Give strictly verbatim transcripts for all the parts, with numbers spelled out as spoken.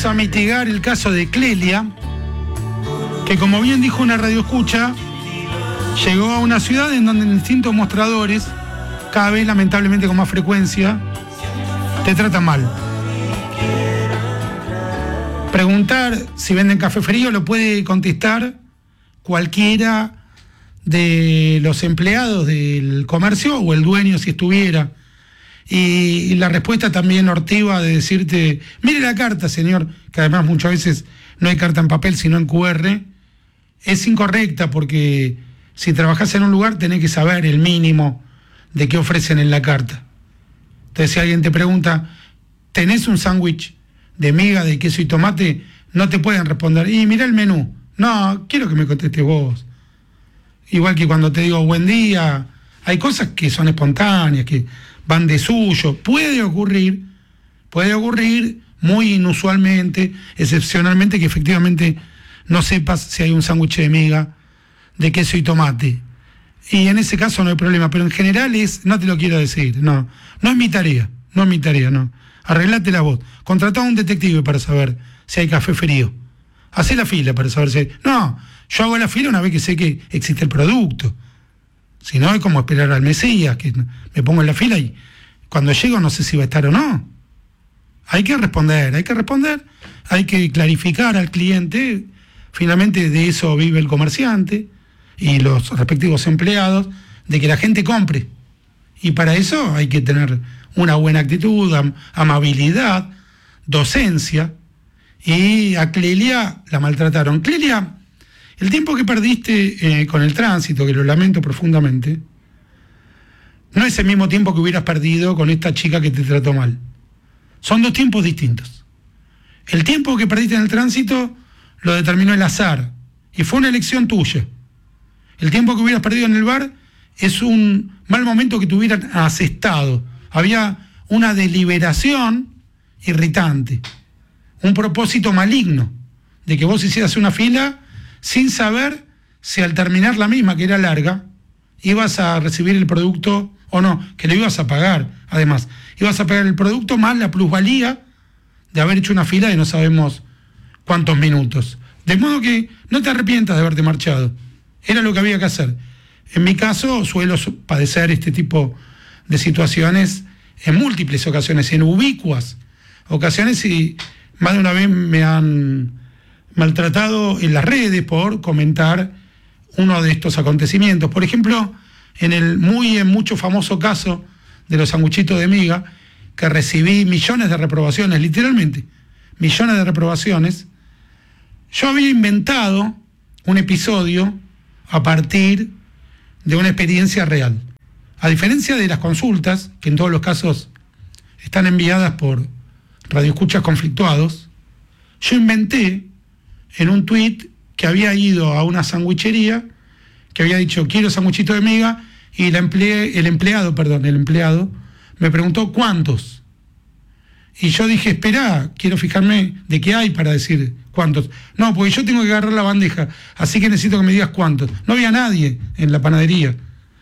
vamos a mitigar el caso de Clelia, que como bien dijo una radioescucha, llegó a una ciudad en donde en distintos mostradores, cada vez lamentablemente con más frecuencia, te tratan mal. Preguntar si venden café frío lo puede contestar cualquiera de los empleados del comercio o el dueño si estuviera. Y, y la respuesta también hortiva de decirte, mire la carta, señor, que además muchas veces no hay carta en papel sino en cu erre, es incorrecta porque si trabajás en un lugar tenés que saber el mínimo de qué ofrecen en la carta. Entonces si alguien te pregunta, ¿tenés un sándwich de miga, de queso y tomate? No te pueden responder, y mira el menú. No, quiero que me contestes vos. Igual que cuando te digo buen día, hay cosas que son espontáneas, que van de suyo. Puede ocurrir, puede ocurrir muy inusualmente, excepcionalmente, que efectivamente no sepas si hay un sándwich de miga, de queso y tomate. Y en ese caso no hay problema, pero en general es, no te lo quiero decir, no, no es mi tarea, no es mi tarea, no. Arreglate la voz, contratá a un detective para saber si hay café frío. Hacé la fila para saber si hay... No, yo hago la fila una vez que sé que existe el producto. Si no, es como esperar al Mesías, que me pongo en la fila y cuando llego no sé si va a estar o no. Hay que responder, hay que responder, hay que clarificar al cliente. Finalmente de eso vive el comerciante y los respectivos empleados, de que la gente compre. Y para eso hay que tener una buena actitud, am- amabilidad, docencia. Y a Clelia la maltrataron. Clelia, el tiempo que perdiste eh, con el tránsito, que lo lamento profundamente, no es el mismo tiempo que hubieras perdido con esta chica que te trató mal. Son dos tiempos distintos. El tiempo que perdiste en el tránsito lo determinó el azar y fue una elección tuya. El tiempo que hubieras perdido en el bar es un mal momento que te hubieran asestado. Había una deliberación irritante, un propósito maligno de que vos hicieras una fila sin saber si al terminar la misma, que era larga, ibas a recibir el producto o no, que lo ibas a pagar. Además, ibas a pagar el producto más la plusvalía de haber hecho una fila de no sabemos cuántos minutos. De modo que no te arrepientas de haberte marchado. Era lo que había que hacer. En mi caso, suelo padecer este tipo de situaciones en múltiples ocasiones, en ubicuas ocasiones, y más de una vez me han maltratado en las redes por comentar uno de estos acontecimientos. Por ejemplo, en el muy en mucho famoso caso de los sanguchitos de miga, que recibí millones de reprobaciones, literalmente, millones de reprobaciones, yo había inventado un episodio a partir de una experiencia real. A diferencia de las consultas, que en todos los casos están enviadas por radioescuchas conflictuados, yo inventé en un tuit que había ido a una sandwichería, que había dicho, quiero sanguchito de miga, y la empleé, el empleado, perdón, el empleado, me preguntó cuántos. Y yo dije, espera, quiero fijarme de qué hay para decir cuántos. No, porque yo tengo que agarrar la bandeja, así que necesito que me digas cuántos. No había nadie en la panadería.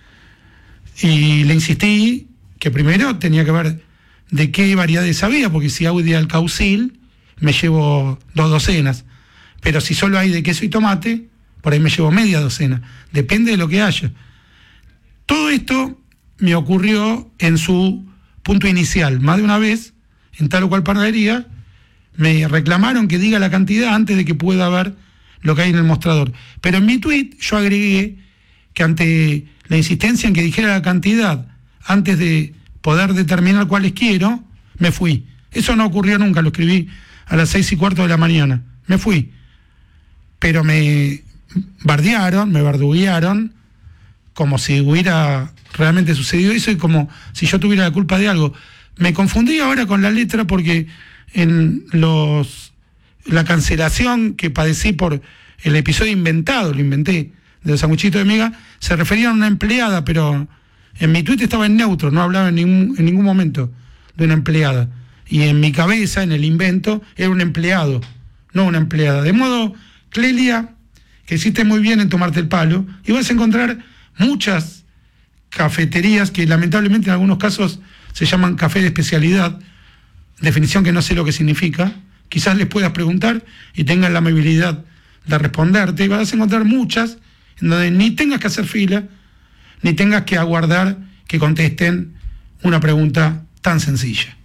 Y le insistí que primero tenía que ver de qué variedades había, porque si hay de alcaucil, me llevo dos docenas. Pero si solo hay de queso y tomate, por ahí me llevo media docena. Depende de lo que haya. Todo esto me ocurrió en su punto inicial. Más de una vez, en tal o cual panadería, me reclamaron que diga la cantidad antes de que pueda ver lo que hay en el mostrador. Pero en mi tuit yo agregué que ante la insistencia en que dijera la cantidad antes de poder determinar cuáles quiero, me fui. Eso no ocurrió nunca, lo escribí a las seis y cuarto de la mañana. Me fui. Pero me bardearon, me barduguearon, como si hubiera realmente sucedido eso y como si yo tuviera la culpa de algo. Me confundí ahora con la letra porque en los la cancelación que padecí por el episodio inventado, lo inventé, de los sanguchitos de miga, se refería a una empleada, pero en mi tuit estaba en neutro, no hablaba en ningún, en ningún momento de una empleada. Y en mi cabeza, en el invento, era un empleado, no una empleada. De modo, Clelia, que hiciste muy bien en tomarte el palo, y vas a encontrar muchas cafeterías que lamentablemente en algunos casos se llaman café de especialidad, definición que no sé lo que significa, quizás les puedas preguntar y tengan la amabilidad de responderte. Y vas a encontrar muchas en donde ni tengas que hacer fila, ni tengas que aguardar que contesten una pregunta tan sencilla.